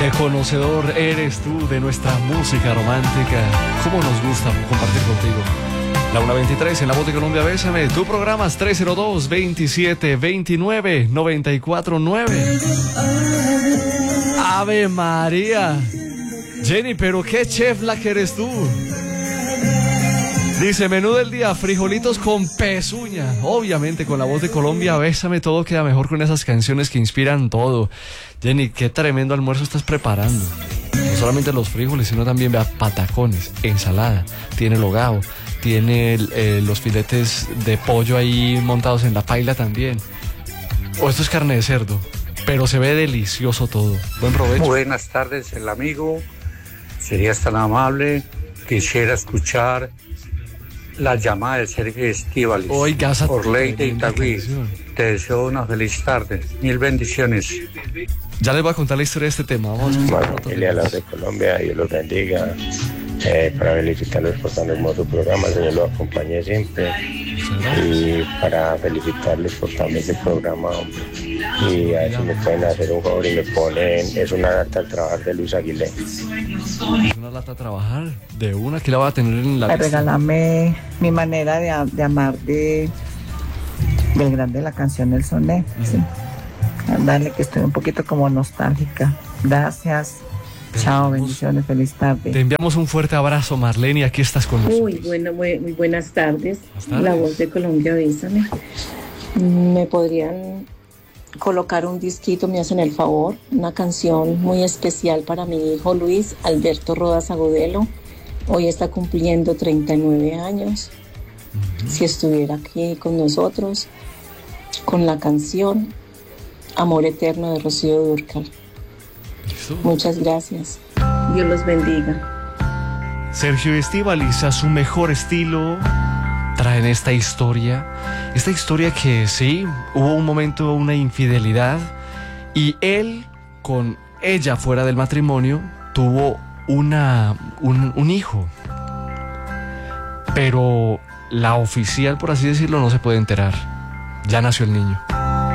Qué conocedor eres tú de nuestra música romántica. Cómo nos gusta compartir contigo. La 1:23 en La Voz de Colombia, Bésame. Tu programa es 302-2729-949. Ave María. Jenny, pero qué chef la que eres tú. Dice, menú del día, frijolitos con pezuña. Obviamente con La Voz de Colombia, Bésame, todo queda mejor con esas canciones que inspiran todo. Jenny, qué tremendo almuerzo estás preparando. No solamente los frijoles, sino también, vea, patacones, ensalada, tiene logao, tiene los filetes de pollo ahí montados en la paila también. O esto es carne de cerdo, pero se ve delicioso todo. Buen provecho. Buenas tardes, el amigo. Serías tan amable, quisiera escuchar la llamada de Sergio Estíbaliz. Oiga, por ley de Itagüí. Te deseo una feliz tarde. Mil bendiciones. Ya les voy a contar la historia de este tema. Vamos a escuchar. Familia La Voz de Colombia, Dios los bendiga. Para felicitarlos por tan hermoso programa, el Señor los acompañe siempre. Y para felicitarles por también el programa, hombre. Y a ver si me pueden hacer un favor y me ponen, es una lata al trabajar de Luis Aguilé. ¿Es una lata a trabajar? De una que la va a tener en la lista. Regálame mi manera de amar del grande de la canción El Soné. Sí. Dale, que estoy un poquito como nostálgica. Gracias. Chao, bendiciones, feliz tarde. Te enviamos un fuerte abrazo, Marlene, y aquí estás con nosotros. Muy buenas tardes. La Voz de Colombia, Bésame. ¿Me podrían colocar un disquito, me hacen el favor? Una canción muy especial para mi hijo Luis Alberto Rodas Agudelo. Hoy está cumpliendo 39 años. Si estuviera aquí con nosotros, con la canción Amor Eterno de Rocío Dúrcal. Muchas gracias. Dios los bendiga. Sergio Estíbaliz, a su mejor estilo, traen esta historia que sí, hubo un momento, una infidelidad, y él, con ella fuera del matrimonio, tuvo un hijo. Pero la oficial, por así decirlo, no se puede enterar. Ya nació el niño.